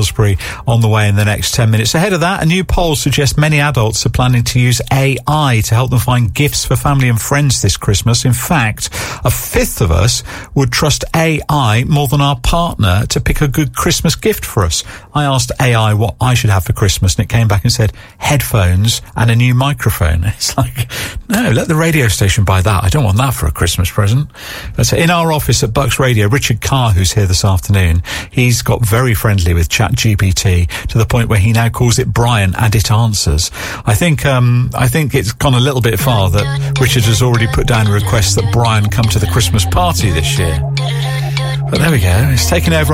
Salisbury on the way in the next 10 minutes. Ahead of that, a new poll suggests many adults are planning to use AI to help them find gifts for family and friends this Christmas. In fact, a fifth of us would trust AI more than our partner to pick a good Christmas gift for us. I asked AI what I should have for Christmas, and it came back and said headphones and a new microphone. It's like, no, let the radio station buy that. I don't want that for a Christmas present. But in our office at Bucks Radio, Richard Carr, who's here this afternoon, he's got very friendly with ChatGPT to the point where he now calls it Brian and it answers. I think it's gone a little bit far that Richard has already put down a request that Brian come to the Christmas party this year. But there we go. It's taken over